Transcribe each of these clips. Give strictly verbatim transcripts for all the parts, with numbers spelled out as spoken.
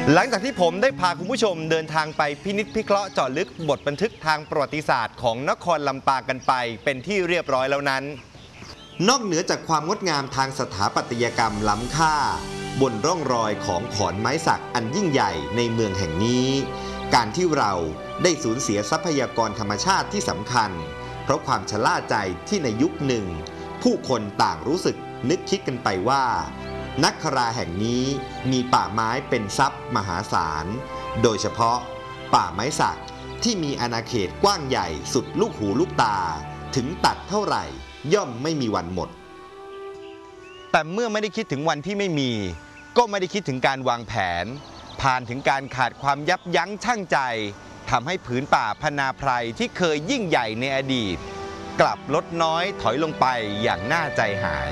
หลังจากที่ผมได้พาคุณผู้ชมเดินทางไปพินิจพิเคราะห์เจาะลึกบทบันทึกทางประวัติศาสตร์ของนครลำปางกันไปเป็นที่เรียบร้อยแล้วนั้นนอกเหนือจากความงดงามทางสถาปัตยกรรมล้ำค่าบนร่องรอยของขอนไม้สักอันยิ่งใหญ่ในเมืองแห่งนี้การที่เราได้สูญเสียทรัพยากรธรรมชาติที่สำคัญเพราะความชะล่าใจที่ในยุคหนึ่งผู้คนต่างรู้สึกนึกคิดกันไปว่านักคราแห่งนี้มีป่าไม้เป็นทรัพย์มหาศาลโดยเฉพาะป่าไม้สักที่มีอาณาเขตกว้างใหญ่สุดลูกหูลูกตาถึงตัดเท่าไหร่ย่อมไม่มีวันหมดแต่เมื่อไม่ได้คิดถึงวันที่ไม่มีก็ไม่ได้คิดถึงการวางแผนผ่านถึงการขาดความยับยั้งชั่งใจทำให้ผืนป่าพนาไพรที่เคยยิ่งใหญ่ในอดีตกลับลดน้อยถอยลงไปอย่างน่าใจหาย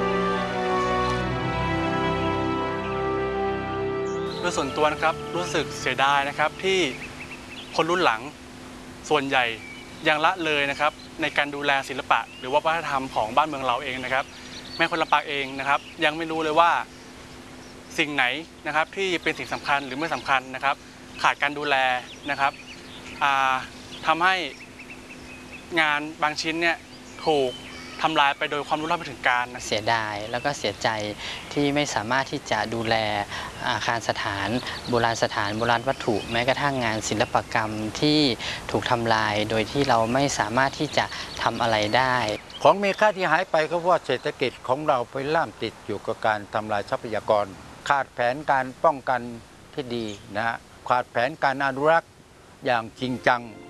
โดยส่วนตัวนะครับรู้สึกเสียดายนะครับที่คนรุ่นหลังส่วนใหญ่ยังละเลยนะครับในการดูแลศิลปะหรือว่าวัฒนธรรมของบ้านเมืองเราเองนะครับแม้คนลำปางเองนะครับยังไม่รู้เลยว่าสิ่งไหนนะครับที่เป็นสิ่งสำคัญหรือไม่สำคัญนะครับขาดการดูแลนะครับทำให้งานบางชิ้นเนี่ยถูกทำลายไปโดยความรู้เท่าไม่ถึงการเสียดายแล้วก็เสียใจที่ไม่สามารถที่จะดูแลอาคารสถานโบราณสถานโบราณวัตถุแม้กระทั่งงานศิลปกรรมที่ถูกทำลายโดยที่เราไม่สามารถที่จะทำอะไรได้ของมีค่าที่หายไปก็เพราะว่าเศรษฐกิจของเราไปล่ามติดอยู่กับการทำลายทรัพยากรขาดแผนการป้องกันที่ดีนะฮะขาดแผนการอนุรักษ์อย่างจริงจัง